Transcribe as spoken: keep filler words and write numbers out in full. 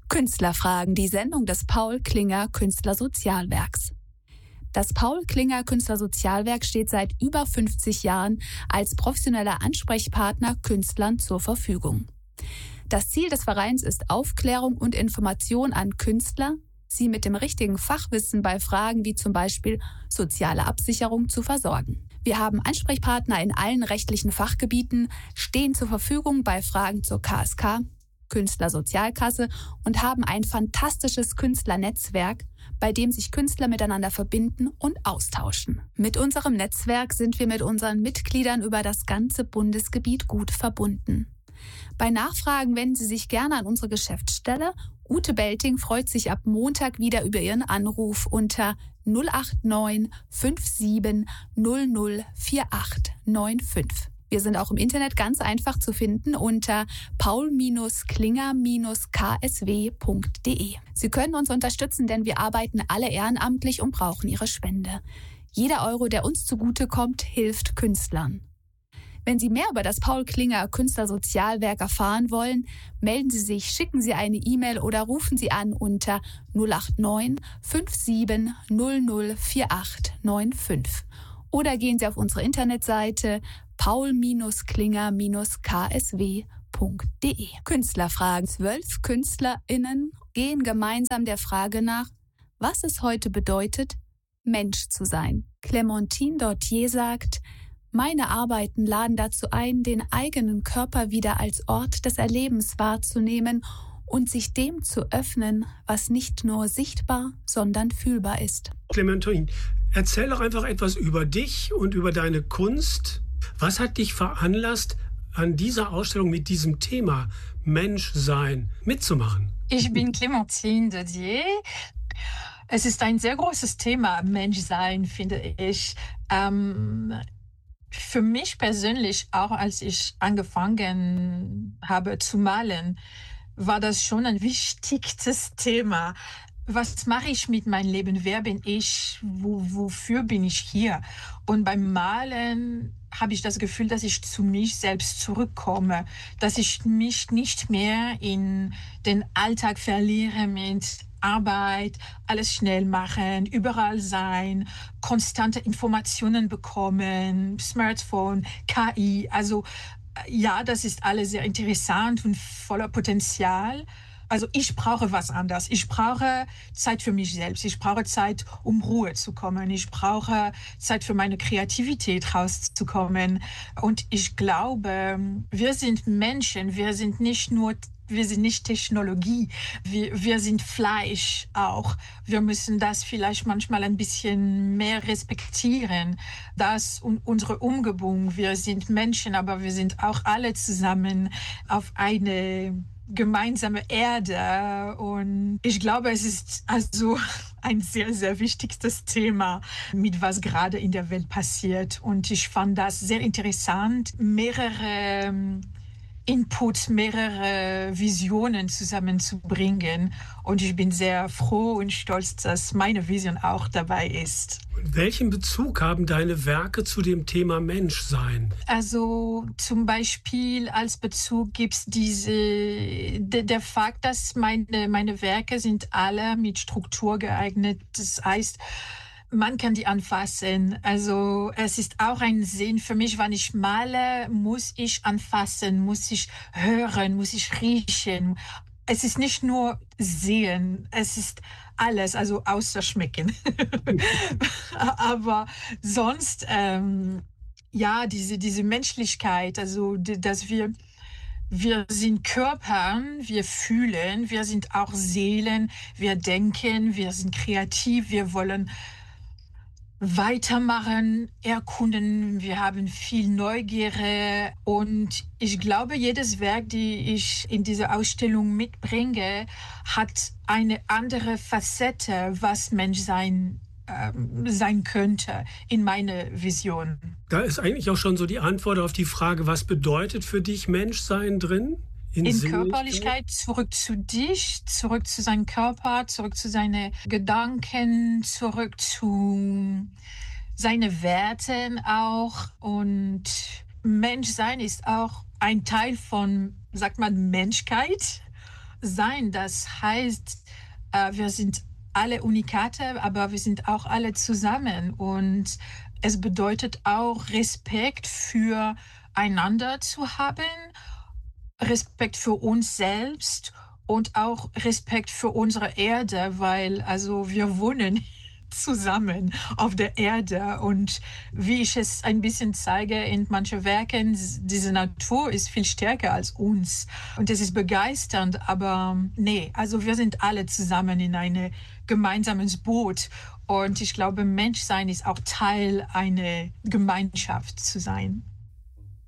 Künstlerfragen, die Sendung des Paul Klinger Künstlersozialwerks. Das Paul Klinger Künstlersozialwerk steht seit über fünfzig Jahren als professioneller Ansprechpartner Künstlern zur Verfügung. Das Ziel des Vereins ist Aufklärung und Information an Künstler, sie mit dem richtigen Fachwissen bei Fragen wie zum Beispiel soziale Absicherung zu versorgen. Wir haben Ansprechpartner in allen rechtlichen Fachgebieten, stehen zur Verfügung bei Fragen zur K S K, Künstlersozialkasse und haben ein fantastisches Künstlernetzwerk, bei dem sich Künstler miteinander verbinden und austauschen. Mit unserem Netzwerk sind wir mit unseren Mitgliedern über das ganze Bundesgebiet gut verbunden. Bei Nachfragen wenden Sie sich gerne an unsere Geschäftsstelle. Ute Belting freut sich ab Montag wieder über Ihren Anruf unter null acht neun fünf sieben null null vier acht neun fünf. Wir sind auch im Internet ganz einfach zu finden unter paul Klinger K S W punkt de. Sie können uns unterstützen, denn wir arbeiten alle ehrenamtlich und brauchen Ihre Spende. Jeder Euro, der uns zugutekommt, hilft Künstlern. Wenn Sie mehr über das Paul Klinger Künstlersozialwerk erfahren wollen, melden Sie sich, schicken Sie eine E-Mail oder rufen Sie an unter null acht neun fünf sieben null null vier acht neun fünf. Oder gehen Sie auf unsere Internetseite paul Klinger K S W punkt de. Künstlerfragen. Zwölf KünstlerInnen gehen gemeinsam der Frage nach, was es heute bedeutet, Mensch zu sein. Clémentine Dortier sagt, meine Arbeiten laden dazu ein, den eigenen Körper wieder als Ort des Erlebens wahrzunehmen und sich dem zu öffnen, was nicht nur sichtbar, sondern fühlbar ist. Clémentine, erzähl doch einfach etwas über dich und über deine Kunst. Was hat dich veranlasst, an dieser Ausstellung mit diesem Thema Menschsein mitzumachen? Ich bin Clémentine Dortier. Es ist ein sehr großes Thema, Menschsein, finde ich. Ähm, für mich persönlich, auch als ich angefangen habe zu malen, war das schon ein wichtiges Thema. Was mache ich mit meinem Leben? Wer bin ich? Wo, wofür bin ich hier? Und beim Malen habe ich das Gefühl, dass ich zu mich selbst zurückkomme, dass ich mich nicht mehr in den Alltag verliere mit Arbeit, alles schnell machen, überall sein, konstante Informationen bekommen, Smartphone, K I. Also ja, das ist alles sehr interessant und voller Potenzial. Also ich brauche was anderes. Ich brauche Zeit für mich selbst. Ich brauche Zeit, um Ruhe zu kommen. Ich brauche Zeit für meine Kreativität rauszukommen. Und ich glaube, wir sind Menschen. Wir sind nicht nur Wir sind nicht Technologie, wir, wir sind Fleisch auch. Wir müssen das vielleicht manchmal ein bisschen mehr respektieren. Das und unsere Umgebung. Wir sind Menschen, aber wir sind auch alle zusammen auf eine gemeinsame Erde. Und ich glaube, es ist also ein sehr, sehr wichtiges Thema, mit was gerade in der Welt passiert. Und ich fand das sehr interessant, mehrere Input, mehrere Visionen zusammenzubringen. Und ich bin sehr froh und stolz, dass meine Vision auch dabei ist. Welchen Bezug haben deine Werke zu dem Thema Menschsein? Also zum Beispiel als Bezug gibt es diese, de, der Fakt, dass meine, meine Werke sind alle mit Struktur geeignet. Das heißt, man kann die anfassen. Also es ist auch ein Sinn für mich, wenn ich male, muss ich anfassen, muss ich hören, muss ich riechen. Es ist nicht nur sehen, es ist alles, also außer schmecken. Aber sonst, ähm, ja, diese, diese Menschlichkeit, also dass wir Wir sind Körper, wir fühlen, wir sind auch Seelen, wir denken, wir sind kreativ, wir wollen weitermachen, erkunden. Wir haben viel Neugierde und ich glaube, jedes Werk, die ich in diese Ausstellung mitbringe, hat eine andere Facette, was Menschsein ähm, sein könnte in meiner Vision. Da ist eigentlich auch schon so die Antwort auf die Frage, was bedeutet für dich Menschsein drin? In, in Körperlichkeit, zurück zu dich, zurück zu seinem Körper, zurück zu seinen Gedanken, zurück zu seinen Werten auch. Und Menschsein ist auch ein Teil von, sagt man, Menschheit. sein, das heißt, äh, wir sind alle Unikate, aber wir sind auch alle zusammen. Und es bedeutet auch, Respekt füreinander zu haben, Respekt für uns selbst und auch Respekt für unsere Erde, weil also wir wohnen zusammen auf der Erde und wie ich es ein bisschen zeige in manchen Werken, diese Natur ist viel stärker als uns und es ist begeisternd, aber nee, also wir sind alle zusammen in einem gemeinsames Boot und ich glaube, Menschsein ist auch Teil einer Gemeinschaft zu sein.